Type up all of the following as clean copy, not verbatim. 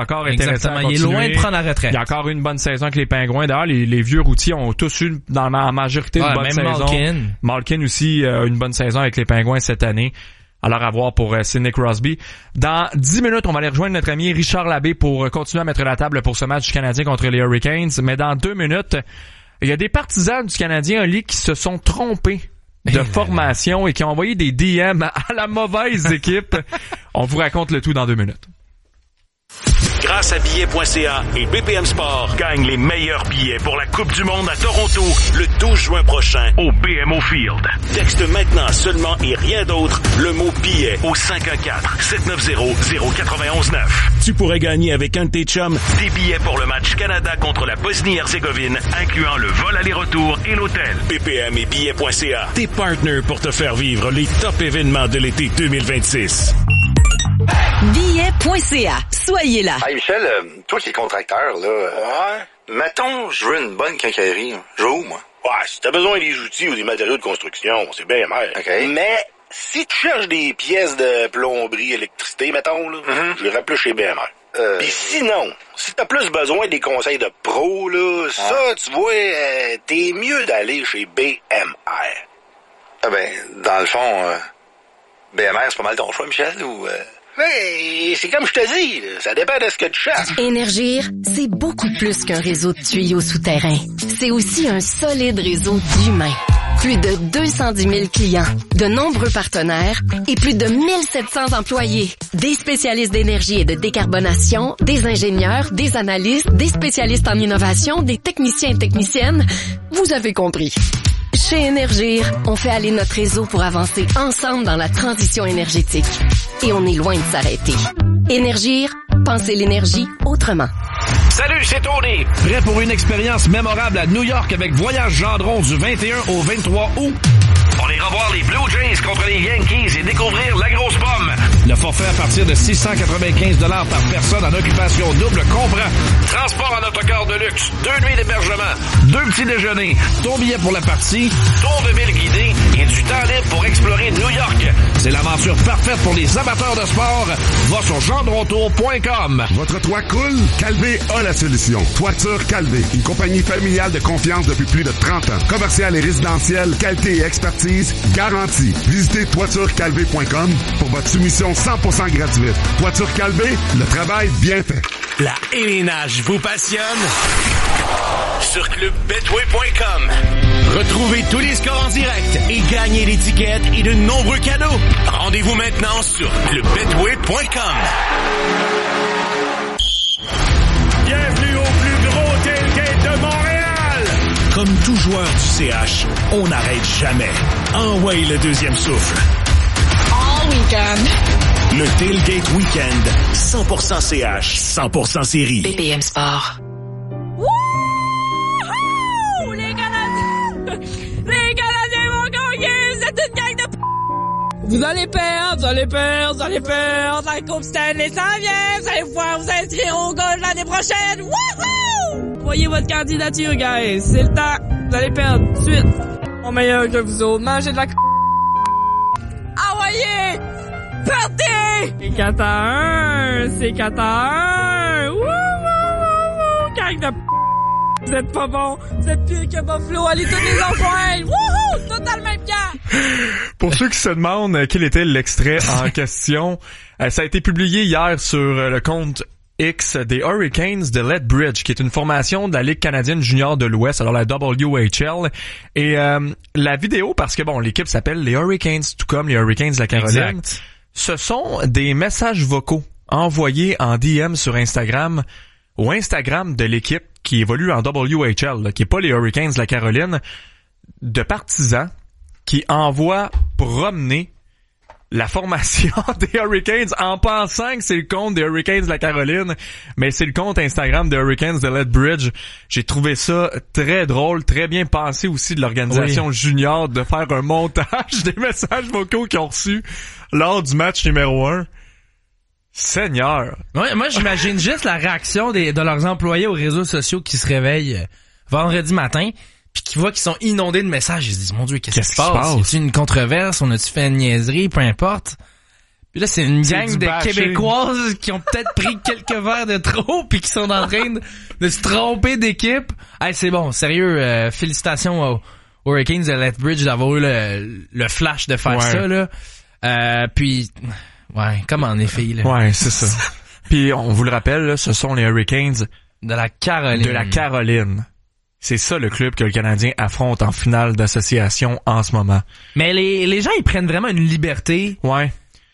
encore intéressant à continuer. Il est loin de prendre la retraite. Il y a encore une bonne saison avec les Pingouins. D'ailleurs, les vieux routiers ont tous eu dans la majorité une bonne saison. Malkin aussi a une bonne saison avec les Pingouins cette année. Alors à voir pour Sidney Crosby. Dans 10 minutes, on va aller rejoindre notre ami Richard Labbé pour continuer à mettre la table pour ce match du Canadien contre les Hurricanes. Mais dans 2 minutes, il y a des partisans du Canadien en Ligue qui se sont trompés de formation et qui ont envoyé des DM à la mauvaise équipe. On vous raconte le tout dans 2 minutes. Grâce à billets.ca et BPM Sport, gagne les meilleurs billets pour la Coupe du Monde à Toronto le 12 juin prochain au BMO Field. Texte maintenant seulement et rien d'autre le mot billet au 514-790-0919. Tu pourrais gagner avec un de tes chums des billets pour le match Canada contre la Bosnie-Herzégovine, incluant le vol aller-retour et l'hôtel. BPM et billets.ca, tes partners pour te faire vivre les top événements de l'été 2026. Billets.ca. Soyez là. Hey Michel, toi qui es contracteur, là, ouais. Mettons, je veux une bonne quincaillerie. Je veux où, moi? Ouais, si t'as besoin des outils ou des matériaux de construction, c'est bien mer. OK. Mais si tu cherches des pièces de plomberie, électricité, mettons, là, je irais plus chez BMR. Pis sinon, si t'as plus besoin des conseils de pro, là, ça, tu vois, t'es mieux d'aller chez BMR. Ah ben, dans le fond, BMR, c'est pas mal ton choix, Michel, ou... Mais c'est comme je te dis, ça dépend de ce que tu cherches. Énergir, c'est beaucoup plus qu'un réseau de tuyaux souterrains. C'est aussi un solide réseau d'humains. Plus de 210 000 clients, de nombreux partenaires et plus de 1700 employés. Des spécialistes d'énergie et de décarbonation, des ingénieurs, des analystes, des spécialistes en innovation, des techniciens et techniciennes. Vous avez compris. Chez Énergir, on fait aller notre réseau pour avancer ensemble dans la transition énergétique. Et on est loin de s'arrêter. Énergir, pensez l'énergie autrement. Salut, c'est Tony. Prêt pour une expérience mémorable à New York avec Voyage Gendron du 21 au 23 août? On ira voir les Blue Jays contre les Yankees et découvrir la grosse pomme. Le forfait à partir de 695 $ par personne en occupation double comprend transport en autocar de luxe, 2 nuits d'hébergement, 2 petits déjeuners, ton billet pour la partie, tour de ville guidé et du temps libre pour explorer New York. C'est l'aventure parfaite pour les amateurs de sport. Va sur gendrontour.com. Votre toit coule? Calvé a la solution. Toiture Calvé, une compagnie familiale de confiance depuis plus de 30 ans. Commercial et résidentiel, qualité et expertise garantie. Visitez toiturecalvé.com pour votre soumission 100% gratuite. Toiture Calvé, le travail bien fait. La élénage vous passionne? Sur clubbetway.com. Retrouvez tous les scores en direct et gagnez l'étiquette et de nombreux cadeaux. Rendez-vous maintenant sur clubbetway.com. Bienvenue au plus gros tailgate de Montréal! Comme tout joueur du CH, on n'arrête jamais. Envoyez le deuxième souffle. All weekend. Le Tailgate Weekend. 100% CH, 100% série. BPM Sport. Wouhou! Les Canadiens! Les Canadiens vont gagner! C'est une gang de p***! Vous allez perdre, vous allez perdre, vous allez perdre! La Coupe Stanley s'en vient! Vous allez pouvoir vous inscrire au golf l'année prochaine! Wouhou! Voyez votre candidature, guys! C'est le temps! Vous allez perdre tout de suite! On meilleur que vous autres! Mangez de la Envoyez! Partez! C'est 4 à 1! C'est 4 à 1! Wouh, wouh, wouh, wouh! Gang de Vous êtes pas bon! Vous êtes pire que Buffalo! Allez tous les enjoindre! Wouhou! Tout dans le même camp! Pour ceux qui se demandent quel était l'extrait en question, ça a été publié hier sur le compte X des Hurricanes de Lethbridge, qui est une formation de la Ligue canadienne junior de l'Ouest, alors la WHL. Et la vidéo, parce que bon, l'équipe s'appelle les Hurricanes, tout comme les Hurricanes de la Caroline. Exact. Ce sont des messages vocaux envoyés en DM sur Instagram au Instagram de l'équipe qui évolue en WHL, là, qui est pas les Hurricanes de la Caroline, de partisans qui envoient promener la formation des Hurricanes en pensant que c'est le compte des Hurricanes de la Caroline, mais c'est le compte Instagram des Hurricanes de Lethbridge. J'ai trouvé ça très drôle, très bien pensé aussi de l'organisation junior de faire un montage des messages vocaux qu'ils ont reçus lors du match numéro 1. Seigneur! Ouais, moi, j'imagine juste la réaction de leurs employés aux réseaux sociaux qui se réveillent vendredi matin puis qui voient qu'ils sont inondés de messages. Ils se disent, mon Dieu, qu'est-ce qui se passe? Y a-t-il une controverse? On a-tu fait une niaiserie? Peu importe. Puis là, c'est une gang du de bashing. Québécoises qui ont peut-être pris quelques verres de trop puis qui sont en train de se tromper d'équipe. Hey, c'est bon, sérieux, félicitations aux Hurricanes de Lethbridge d'avoir eu le flash de faire ça, là. Puis, ouais, comment les filles, là. Ouais, c'est ça. Puis, on vous le rappelle, là, ce sont les Hurricanes de la Caroline. De la Caroline. C'est ça le club que le Canadien affronte en finale d'association en ce moment. Mais les gens, ils prennent vraiment une liberté. Ouais.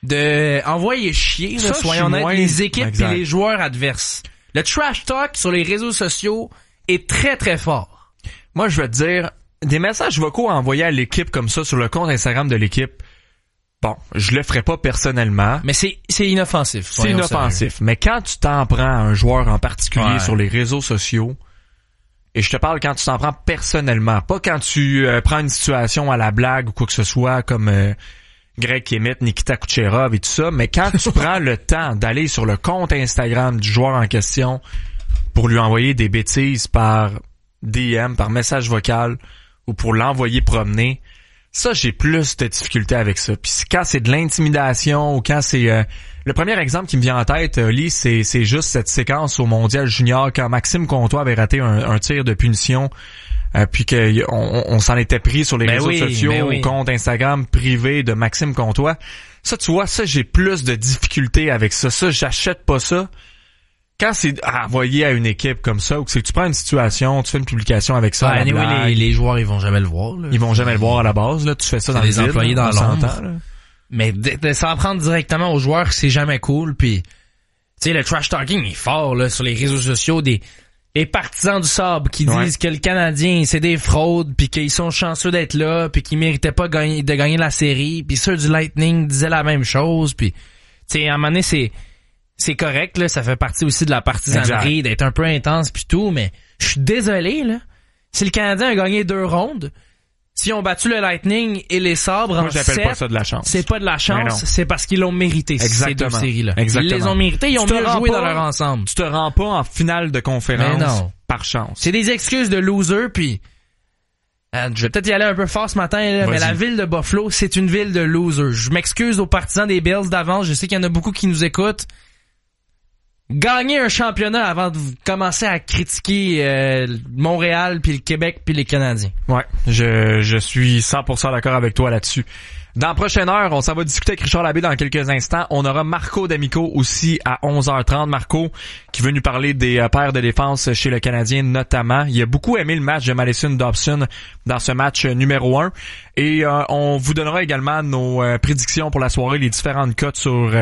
De envoyer chier, là, soyons honnêtes, les équipes et les joueurs adverses. Le trash talk sur les réseaux sociaux est très très fort. Moi, je vais te dire, des messages vocaux envoyés à l'équipe comme ça sur le compte Instagram de l'équipe, bon, je le ferai pas personnellement. Mais c'est inoffensif. C'est inoffensif. Sérieux. Mais quand tu t'en prends à un joueur en particulier sur les réseaux sociaux, et je te parle quand tu t'en prends personnellement, pas quand tu prends une situation à la blague ou quoi que ce soit comme Greg Kimmett, Nikita Kucherov et tout ça, mais quand tu prends le temps d'aller sur le compte Instagram du joueur en question pour lui envoyer des bêtises par DM, par message vocal ou pour l'envoyer promener, ça, j'ai plus de difficultés avec ça. Puis quand c'est de l'intimidation ou quand c'est... le premier exemple qui me vient en tête, Lee, c'est juste cette séquence au Mondial Junior quand Maxime Comtois avait raté un tir de punition puis qu'on s'en était pris sur les réseaux sociaux, au compte Instagram privé de Maxime Comtois. Ça, tu vois, ça, j'ai plus de difficultés avec ça. Ça, j'achète pas ça. Quand c'est envoyé à une équipe comme ça, ou que c'est que tu prends une situation, tu fais une publication avec ça. Les joueurs, ils vont jamais le voir. Là. Ils vont jamais le voir à la base. Là, tu fais ça dans les employés là, dans l'ombre. Mais de s'en prendre directement aux joueurs, c'est jamais cool. Puis, tu sais, le trash talking est fort là sur les réseaux sociaux les partisans du Sabre qui disent que le Canadien c'est des fraudes, puis qu'ils sont chanceux d'être là, puis qu'ils méritaient pas de gagner la série. Puis ceux du Lightning disaient la même chose. Puis, tu sais, à un moment donné, c'est correct, là, ça fait partie aussi de la partisanerie, d'être un peu intense pis tout, mais je suis désolé, là. Si le Canadien a gagné 2 rondes, s'ils ont battu le Lightning et les Sabres en 7, j'appelle pas ça de la chance. C'est pas de la chance, c'est parce qu'ils l'ont mérité, ces 2 séries-là. Exactement. Ils les ont mérités, ils ont mieux joué dans leur ensemble. Tu te rends pas en finale de conférence par chance. C'est des excuses de loser, puis je vais peut-être y aller un peu fort ce matin, là, mais la ville de Buffalo, c'est une ville de losers. Je m'excuse aux partisans des Bills d'avance, je sais qu'il y en a beaucoup qui nous écoutent. Gagner un championnat avant de commencer à critiquer Montréal puis le Québec puis les Canadiens. Ouais, je suis 100% d'accord avec toi là-dessus. Dans la prochaine heure, on s'en va discuter avec Richard Labbé dans quelques instants. On aura Marco D'Amico aussi à 11h30. Marco qui veut nous parler des paires de défense chez le Canadien notamment. Il a beaucoup aimé le match de Madison Dobson dans ce match numéro 1. Et on vous donnera également nos prédictions pour la soirée, les différentes cotes sur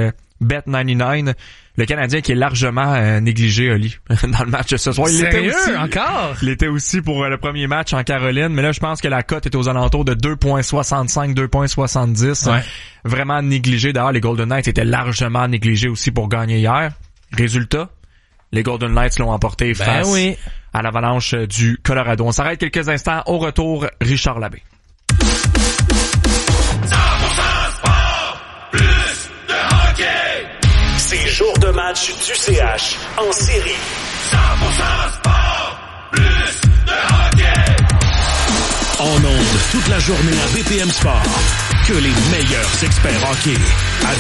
Bet99. Le Canadien qui est largement négligé, Oli, dans le match de ce soir. Sérieux? Encore? Il était aussi pour le premier match en Caroline, mais là, je pense que la cote est aux alentours de 2.65, 2.70. Ouais. Vraiment négligé. D'ailleurs, les Golden Knights étaient largement négligés aussi pour gagner hier. Résultat, les Golden Knights l'ont emporté face à l'Avalanche du Colorado. On s'arrête quelques instants. Au retour, Richard Labbé. 100% sport, plus de hockey. C'est jour de match du CH en série. 100% sport, plus de hockey. En ondes toute la journée à BPM Sport. Que les meilleurs experts hockey. Avec